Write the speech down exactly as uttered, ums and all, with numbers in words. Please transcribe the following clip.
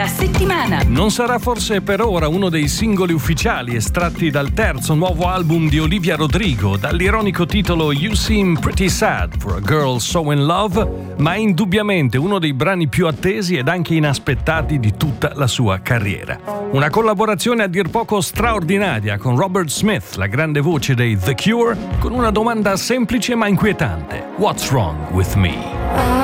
La settimana. Non sarà forse per ora uno dei singoli ufficiali estratti dal terzo nuovo album di Olivia Rodrigo, dall'ironico titolo You Seem Pretty Sad for a Girl So in Love, ma è indubbiamente uno dei brani più attesi ed anche inaspettati di tutta la sua carriera. Una collaborazione a dir poco straordinaria con Robert Smith, la grande voce dei The Cure, con una domanda semplice ma inquietante: What's wrong with me?